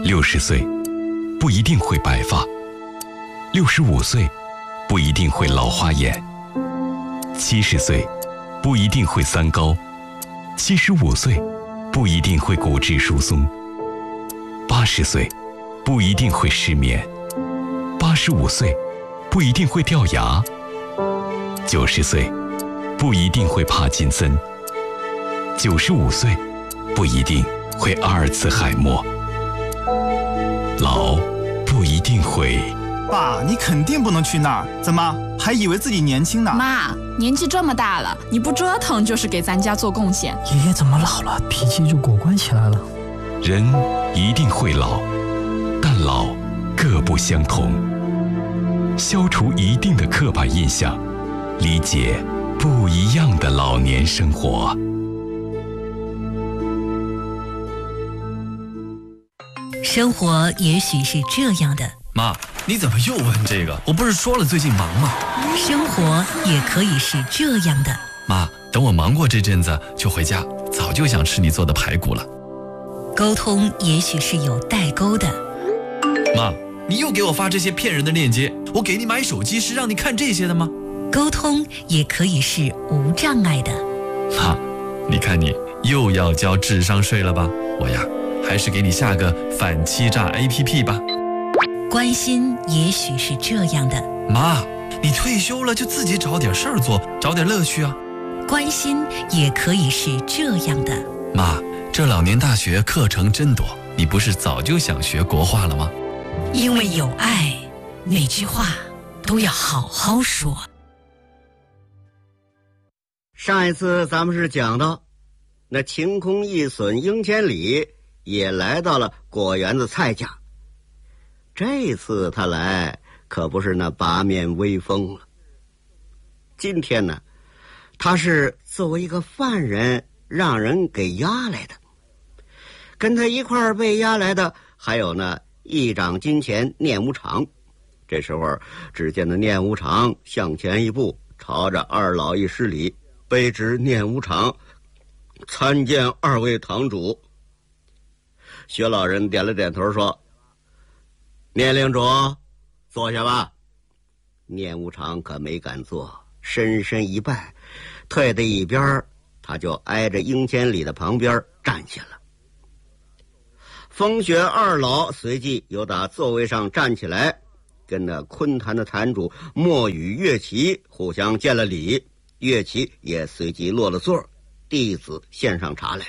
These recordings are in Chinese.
60岁不一定会白发，65岁不一定会老花眼，70岁不一定会三高，75岁不一定会骨质疏松，80岁不一定会失眠，85岁不一定会掉牙，90岁不一定会帕金森，95岁不一定会阿尔茨海默。老不一定会。 爸，你肯定不能去那儿，怎么还以为自己年轻呢？ 妈，年纪这么大了，你不折腾就是给咱家做贡献。 爷爷怎么老了，脾气就果断起来了？ 人一定会老，但老各不相同。消除一定的刻板印象，理解不一样的老年生活。 生活也许是这样的。 妈，你怎么又问这个？我不是说了最近忙吗？ 生活也可以是这样的。 妈，等我忙过这阵子就回家，早就想吃你做的排骨了。 沟通也许是有代沟的。 妈，你又给我发这些骗人的链接，我给你买手机是让你看这些的吗？ 沟通也可以是无障碍的。 妈，你看你又要交智商税了吧？我呀，还是给你下个反欺诈 APP 吧。 关心也许是这样的。 妈，你退休了就自己找点事儿做，找点乐趣啊。 关心也可以是这样的。 妈，这老年大学课程真多，你不是早就想学国画了吗？ 因为有爱，每句话都要好好说。 上一次咱们是讲到，那晴空一隼英千里也来到了果园子蔡家。这次他来可不是那八面威风了。今天呢，他是作为一个犯人让人给押来的，跟他一块儿被押来的还有呢议长金钱聂无常。这时候只见那聂无常向前一步，朝着二老一施礼，卑职聂无常参见二位堂主。薛老人点了点头说：聂领主，坐下吧。聂无常可没敢坐，深深一拜，退到一边，他就挨着英千里的旁边站下了。风雪二老随即由打座位上站起来，跟那昆坛的坛主莫与岳奇互相见了礼，岳奇也随即落了座，弟子献上茶来。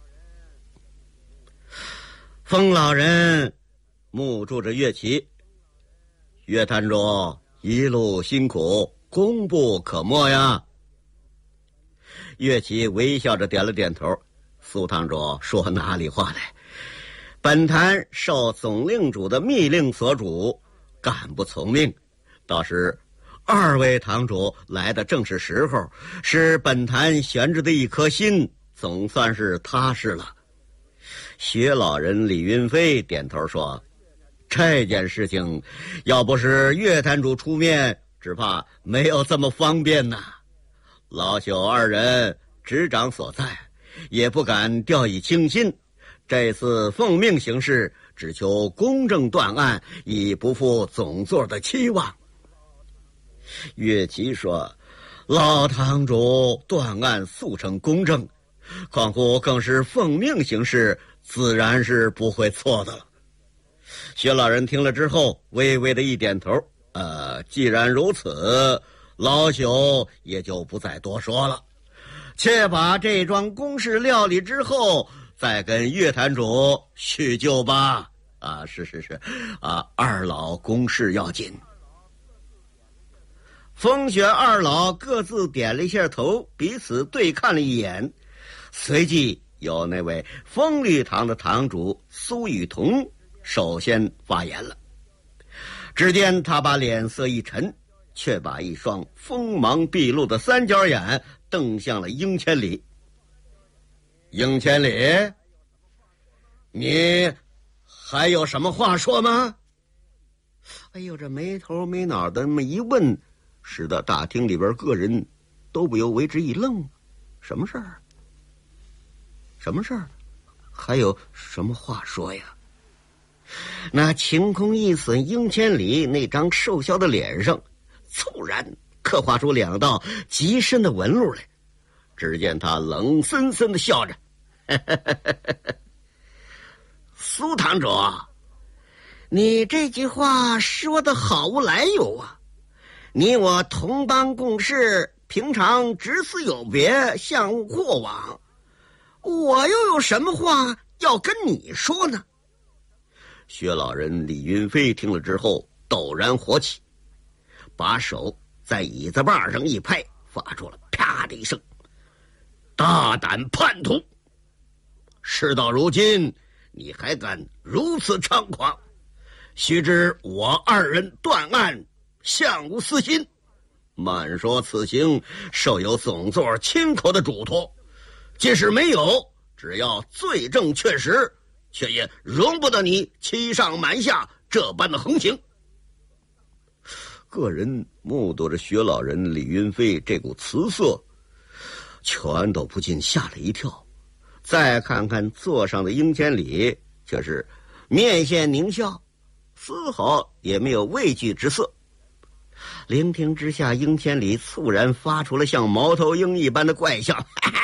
风老人目注着岳奇：岳坛主一路辛苦，功不可没呀。岳奇微笑着点了点头。苏堂主说哪里话来，本坛受总令主的密令所主，敢不从命。倒是二位堂主来的正是时候，使本坛悬着的一颗心总算是踏实了。薛老人李云飞点头说：这件事情要不是岳坛主出面，只怕没有这么方便呐。老朽二人执掌所在，也不敢掉以轻心。这次奉命行事，只求公正断案，以不负总座的期望。岳奇说：老堂主断案速成公正，况乎更是奉命行事，自然是不会错的了。薛老人听了之后微微的一点头，既然如此，老朽也就不再多说了，且把这桩公事料理之后，再跟岳坛主叙旧吧。是，二老公事要紧。风雪二老各自点了一下头，彼此对看了一眼，随即有那位风律堂的堂主苏雨桐首先发言了。只见他把脸色一沉，却把一双锋芒毕露的三角眼瞪向了英千里。英千里，你还有什么话说吗？哎呦，这没头没脑的那么一问，使得大厅里边个人都不由为之一愣。什么事儿？什么事儿？还有什么话说呀？ 那晴空一损英千里那张瘦削的脸上猝然刻画出2道极深的纹路来。只见他冷森森地笑着，苏堂主，你这句话说的好无来由啊！你我同班共事，平常只此有别，相互过往，我又有什么话要跟你说呢？薛老人李云飞听了之后陡然火起，把手在椅子把上一拍，发出了啪的一声：大胆叛徒！事到如今，你还敢如此猖狂？须知我2人断案，相无私心，满说此行受有总座亲口的嘱托，即使没有，只要罪证确实，却也容不得你欺上瞒下这般的横行。个人目睹着薛老人李云飞这股辞色，全都不禁吓了一跳。再看看座上的英千里，却是面现狞笑，丝毫也没有畏惧之色。聆听之下，英千里猝然发出了像猫头鹰一般的怪笑，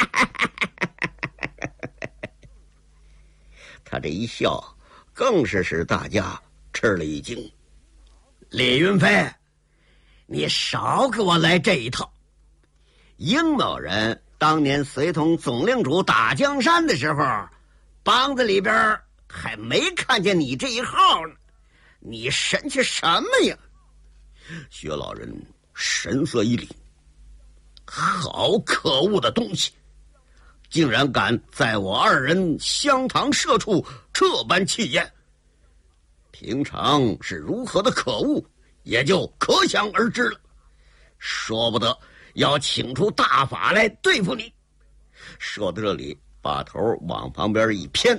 他这一笑更是使大家吃了一惊。李云飞，你少给我来这一套！英某人当年随同总令主打江山的时候，帮子里边还没看见你这一号呢，你神气什么呀？薛老人神色一凛，好可恶的东西，竟然敢在我2人相堂社处这般气焰，平常是如何的可恶，也就可想而知了。说不得要请出大法来对付你。说到这里，把头往旁边一偏。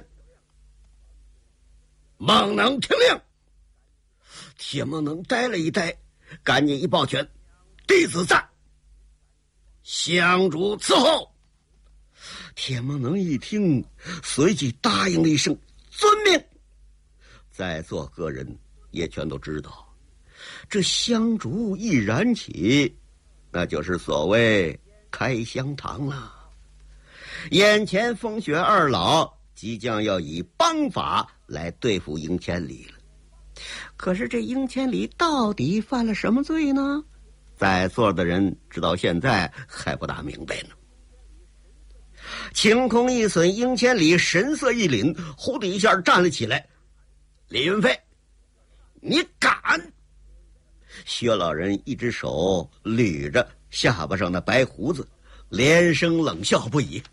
猛能听令！铁猛能呆了一呆，赶紧一抱拳：弟子在。相主伺候。铁猛能一听，随即答应了一声：遵命。在座个人也全都知道，这香烛一燃起，那就是所谓开香堂了。眼前风雪2老即将要以帮法来对付英千里了。可是这英千里到底犯了什么罪呢？在座的人直到现在还不大明白呢。晴空一损，英千里神色一凛，呼的一下站了起来。李云飞，你敢！薛老人一只手捋着下巴上的白胡子，连声冷笑不已。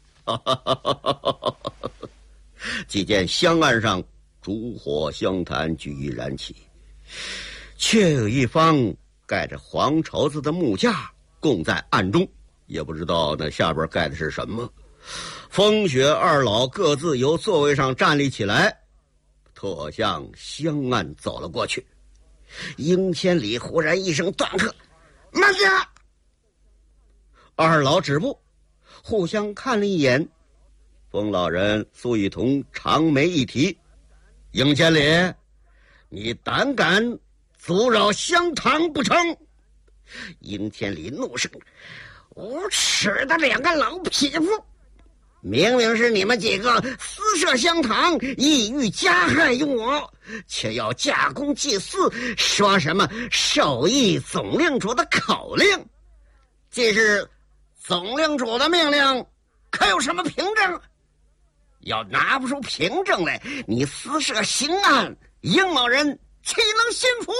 只见香案上烛火相谈，举一燃起，却有一方盖着黄绸子的木架供在案中，也不知道那下边盖的是什么。风雪2老各自由座位上站立起来，特向香案走了过去。英千里忽然一声断喝：慢着！2老止步，互相看了一眼。风老人苏雨桐长眉一提：英千里，你胆敢阻扰香堂不成？英千里怒声：无耻的2个老匹夫！明明是你们几个私设香堂，意欲加害于我，却要假公济私，说什么授意总令主的口令。既是总令主的命令，可有什么凭证？要拿不出凭证来，你私设行案，英某人岂能心服？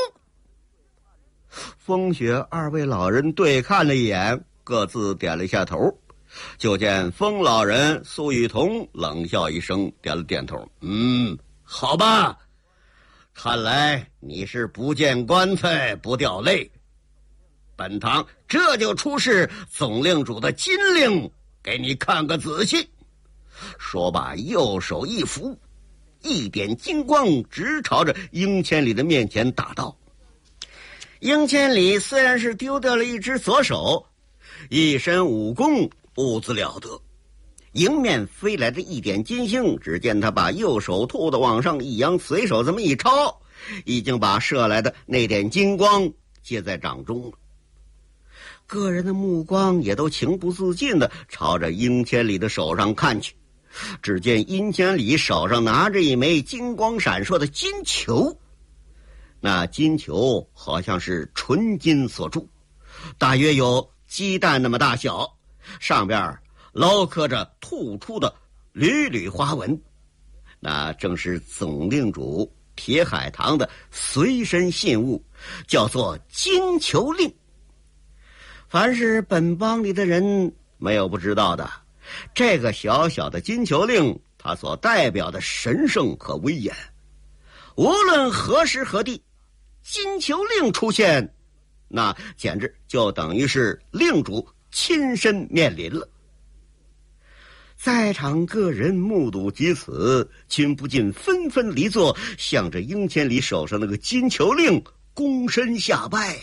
风雪2位老人对看了一眼，各自点了一下头。就见风老人苏雨桐冷笑一声，点了点头。好吧，看来你是不见棺材不掉泪。本堂这就出示总令主的金令，给你看个仔细。说罢，右手一扶，一点金光直朝着英千里的面前打到。英千里虽然是丢掉了一只左手，一身武功不自了得， 迎面飞来的一点金星，只见他把右手兔子往上一扬，随手这么一抄，已经把射来的那点金光接在掌中了。个人的目光也都情不自禁地朝着殷千里的手上看去，只见殷千里手上拿着一枚金光闪烁的金球，那金球好像是纯金所铸，大约有鸡蛋那么大小，上边镂刻着突出的缕缕花纹，那正是总令主铁海棠的随身信物，叫做金球令。凡是本邦里的人没有不知道的，这个小小的金球令，它所代表的神圣和威严，无论何时何地，金球令出现，那简直就等于是令主亲身面临了。在场各人目睹及此，均不禁纷纷离座，向着殷千里手上那个金球令躬身下拜。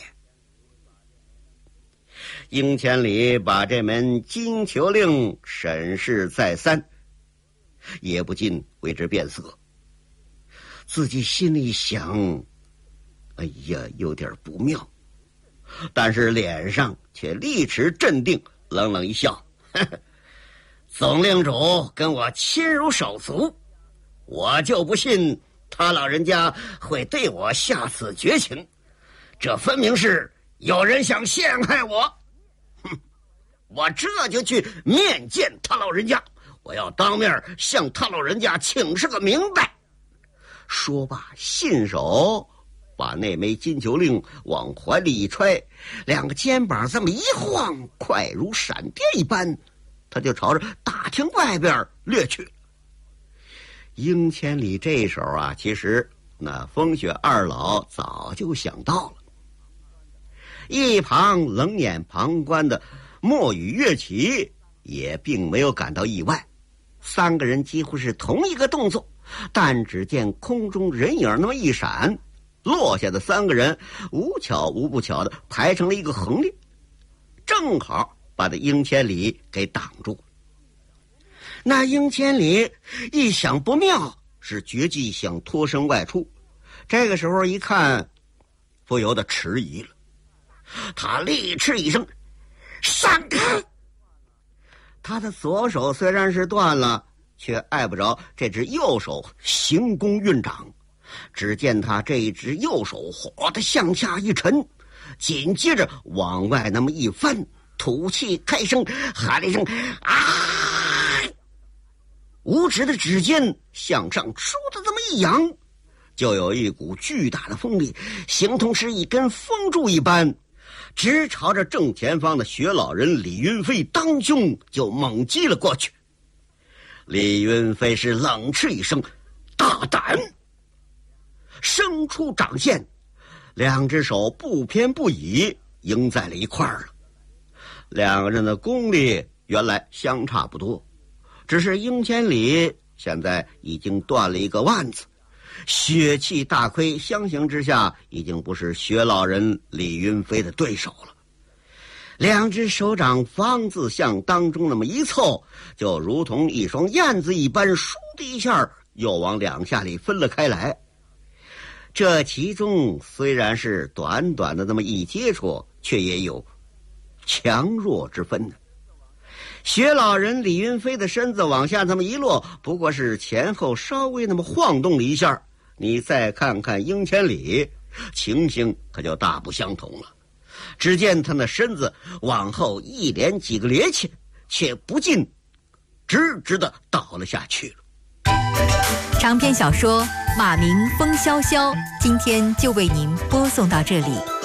殷千里把这门金球令审视再三，也不禁为之变色。自己心里想，哎呀，有点不妙，但是脸上却立持镇定，冷冷一笑，呵呵，总令主跟我亲如手足，我就不信他老人家会对我下此绝情，这分明是有人想陷害我。我这就去面见他老人家，我要当面向他老人家请示个明白。说罢，信手把那枚金球令往怀里一揣，两个肩膀这么一晃，快如闪电一般，他就朝着大厅外边掠去。殷千里这手啊，其实那风雪二老早就想到了。一旁冷眼旁观的莫与乐齐也并没有感到意外，三个人几乎是同一个动作，但只见空中人影那么一闪，落下的三个人无巧无不巧的排成了一个横列，正好把这殷千里给挡住。那殷千里一想不妙，是决计想脱身外出，这个时候一看，不由得迟疑了。他立斥一声，闪开！他的左手虽然是断了，却碍不着这只右手行弓运掌。只见他这一只右手哗的向下一沉，紧接着往外那么一翻，吐气开声，喊了一声啊！无指的指尖向上倏地这么一扬，就有一股巨大的风力，形同是一根风柱一般，直朝着正前方的薛老人李云飞当胸就猛击了过去。李云飞是冷斥一声，大胆！伸出掌线，两只手不偏不倚迎在了一块儿了。两个人的功力原来相差不多，只是殷千里现在已经断了一个腕子，血气大亏，相形之下已经不是薛老人李云飞的对手了。两只手掌方自向当中那么一凑，就如同一双燕子一般，倏的一下又往两下里分了开来。这其中虽然是短短的那么一接触，却也有强弱之分呢。薛老人李云飞的身子往下那么一落，不过是前后稍微那么晃动了一下，你再看看殷千里，情形可就大不相同了。只见他那身子往后一连几个趔趄，却不禁直直的倒了下去了。 长篇小说《马鸣风萧萧》今天就为您播送到这里。